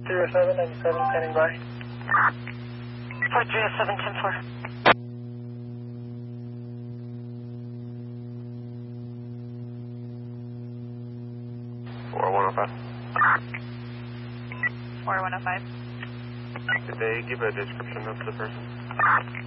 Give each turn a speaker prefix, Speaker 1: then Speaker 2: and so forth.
Speaker 1: 307 standing by.
Speaker 2: 4307, 10-4. Did they give a description of the person?